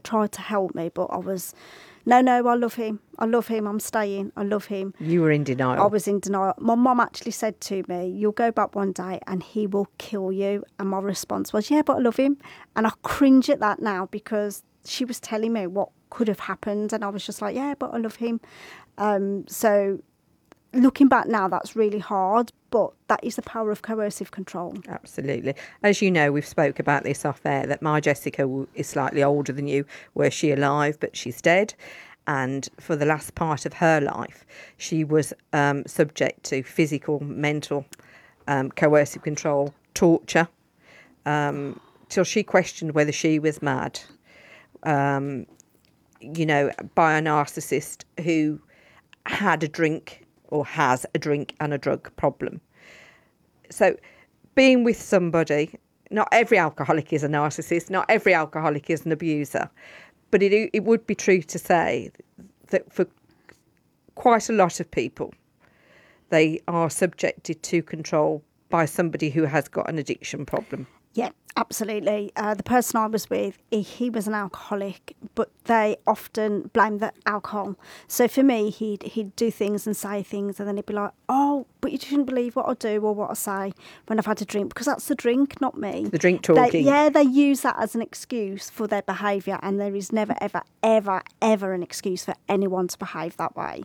tried to help me, but I was, no, I love him. I'm staying. I love him. You were in denial. I was in denial. My mum actually said to me, you'll go back one day and he will kill you. And my response was, yeah, but I love him. And I cringe at that now because she was telling me what could have happened. And I was just like, yeah, but I love him. So looking back now, that's really hard, but that is the power of coercive control. Absolutely. As you know, we've spoke about this off air, that my Jessica is slightly older than you. Were she alive? But she's dead. And for the last part of her life, she was subject to physical, mental, coercive control, torture, till she questioned whether she was mad, by a narcissist who had a drink or has a drink and a drug problem. So being with somebody, not every alcoholic is a narcissist, not every alcoholic is an abuser, but it would be true to say that for quite a lot of people, they are subjected to control by somebody who has got an addiction problem. Yeah, absolutely. The person I was with, he was an alcoholic, but they often blame the alcohol. So for me, he'd do things and say things, and then he'd be like, oh, but you shouldn't believe what I do or what I say when I've had a drink, because that's the drink, not me. The drink talking. They use that as an excuse for their behaviour, and there is never, ever, ever, ever an excuse for anyone to behave that way.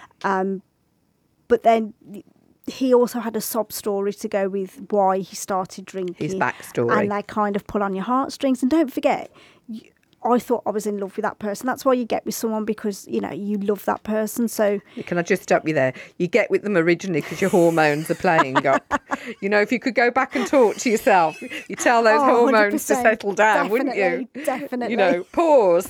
But then he also had a sob story to go with why he started drinking. His backstory. And they kind of pull on your heartstrings. And don't forget, I thought I was in love with that person. That's why you get with someone, because, you love that person. So can I just stop you there? You get with them originally because your hormones are playing up. If you could go back and talk to yourself, you tell those hormones to settle down, wouldn't you? Definitely. Pause.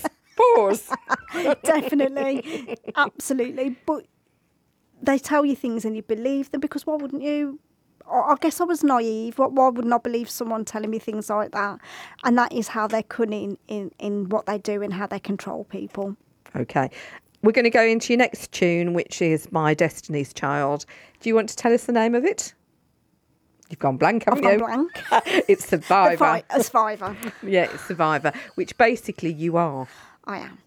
Definitely. Absolutely. But they tell you things and you believe them, because why wouldn't you? I guess I was naive. Why wouldn't I believe someone telling me things like that? And that is how they're cunning in what they do and how they control people. Okay. We're going to go into your next tune, which is My Destiny's Child. Do you want to tell us the name of it? You've gone blank, haven't you? I've gone blank. It's Survivor. A survivor. Yeah, it's Survivor, which basically you are. I am.